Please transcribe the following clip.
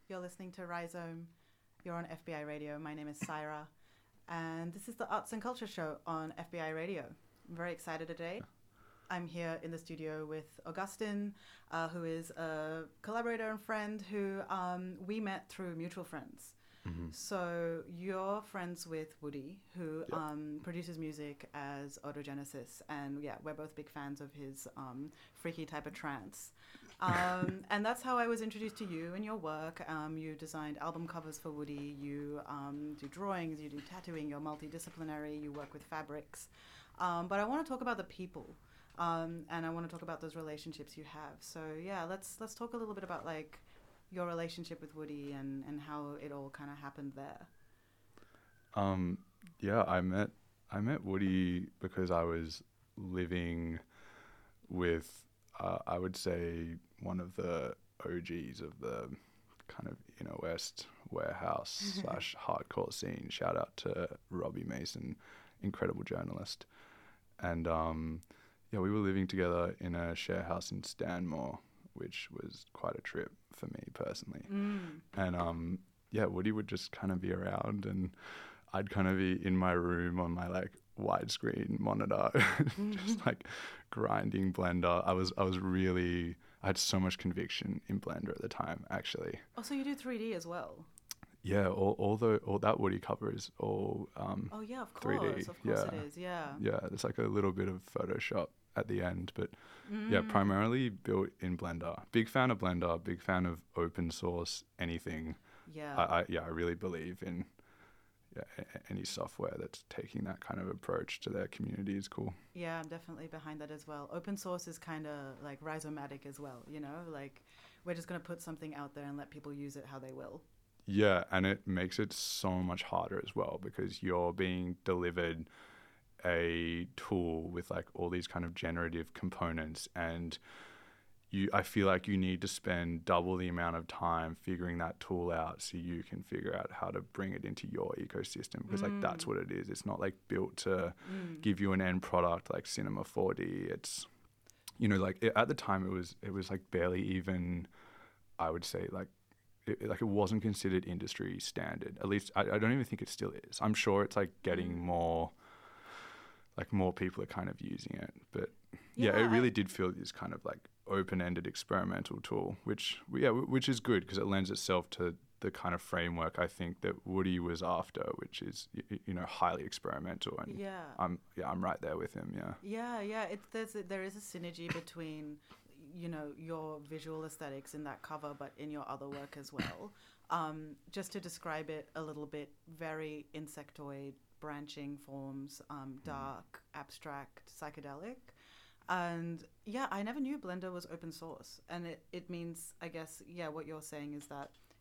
You're listening to Rhizome. You're on FBI Radio. My name is Syra, and this is the Arts and Culture Show on FBI Radio. I'm very excited today. I'm here in the studio with Augustin, who is a collaborator and friend who we met through mutual friends. Mm-hmm. So you're friends with Woody, who Yep. produces music as Autogenesis, and yeah, we're both big fans of his freaky type of trance. And that's how I was introduced to you and your work. You designed album covers for Woody. You do drawings. You do tattooing. You're multidisciplinary. You work with fabrics. But I want to talk about the people, and I want to talk about those relationships you have. So yeah, let's talk a little bit about like your relationship with Woody and how it all kind of happened there. Yeah, I met Woody because I was living with I would say one of the OGs of the kind of inner west warehouse slash hardcore scene. Shout out to Robbie Mason, incredible journalist. And yeah, we were living together in a share house in Stanmore, which was quite a trip for me personally. And yeah, Woody would just kind of be around, and I'd kind of be in my room on my like widescreen monitor, just like grinding Blender. I had so much conviction in Blender at the time, actually. Oh, so you do 3D as well? Yeah, all that Woody cover is all Oh yeah, of 3D. course Yeah. it is. Yeah. Yeah, there's like a little bit of Photoshop at the end, but yeah, primarily built in Blender. Big fan of Blender, big fan of open source anything. Yeah. I really believe in any software that's taking that kind of approach to their community is cool. Yeah, I'm definitely behind that as well. Open source is kind of like rhizomatic as well, you know? Like, we're just going to put something out there and let people use it how they will. Yeah, and it makes it so much harder as well because you're being delivered a tool with like all these kind of generative components, and I feel like you need to spend double the amount of time figuring that tool out so you can figure out how to bring it into your ecosystem, because like that's what it is. It's not like built to give you an end product like Cinema 4D. It's, you know, like at the time it was like barely even, I would say, like it wasn't considered industry standard. At least I don't even think it still is. I'm sure it's like getting more people are kind of using it, but yeah, it really did feel this kind of like open-ended experimental tool, which is good because it lends itself to the kind of framework I think that Woody was after, which is you know, highly experimental, and I'm right there with him. There is a synergy between, you know, your visual aesthetics in that cover, but in your other work as well. Just to describe it a little bit, very insectoid, branching forms, dark, abstract, psychedelic. And yeah, I never knew Blender was open source. And it means, I guess, yeah, what you're saying is that